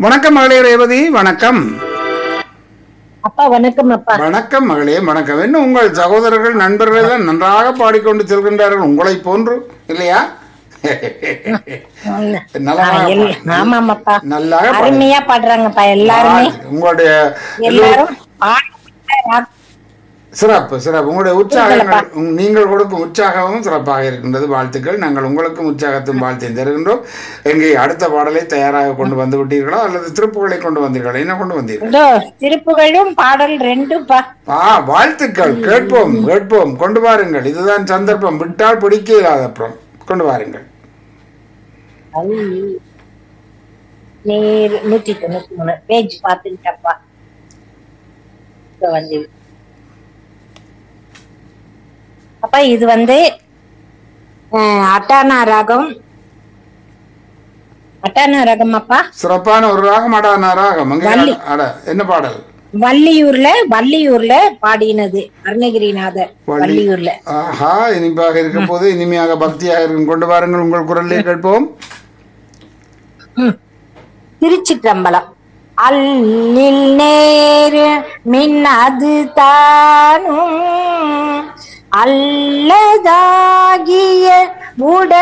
வணக்கம் மகளே ரேவதி, வணக்கம். அப்பா வணக்கம் அப்பா. வணக்கம் மகளே, வணக்கம். என்ன உங்கள் சகோதரர்கள் நண்பர்கள் எல்லாம் நன்றாக பாடிக்கொண்டு செல்கின்றார்கள் உங்களை போன்று, இல்லையா? ஆமாப்பா, நல்லா அருமையா பாடுறாங்கப்பா எல்லாருமே. உங்களுடைய எல்லாரும் சிறப்பு சிறப்பு. உங்களுடைய உற்சாகங்கள், நீங்கள் கொடுக்கும் உற்சாகமும் சிறப்பாக இருக்கின்றது. வாழ்த்துக்கள். நாங்கள் உங்களுக்கும் உற்சாகத்தும் வாழ்த்தையும் தருகின்றோம். எங்கே அடுத்த பாடலை தயாராக கொண்டு வந்து விட்டீர்களா அல்லது திருப்புகளை கொண்டு வந்தீர்களா? என்ன கொண்டு வந்தீர்கள்? திருப்புகளும் பாடல் ரெண்டும். வாழ்த்துக்கள். கேட்போம் கேட்போம். கொண்டு வாருங்கள். இதுதான் சந்தர்ப்பம். விட்டால் பிடிக்க இல்லாத அப்புறம் கொண்டு வாருங்கள். 193 பேஜ் பாத்துக்கிட்டப்பா. வந்து அப்பா இது வந்து அட்டானா ராகம். அட்டானா ராகம் அப்பா. சிறப்பான ஒரு ராகம். அடானா ராகம். என்ன பாடல்? வள்ளியூர்ல பாடினது அருணகிரிநாதர். வள்ளியூர்ல. ஆஹா, இனிப்பாக இருக்கும் போது இனிமையாக பக்தியாக இருக்கும். கொண்டு வாருங்கள், உங்கள் குரலே கேட்போம். திருச்சிற்றம்பலம். அல்லில் நேரு மின்னது தானும் அல்லதாகிய உட